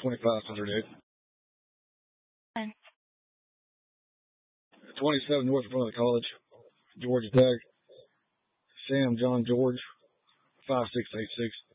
2508. And 27 north in front of the college. Georgia Tech. Sam John George. 5686.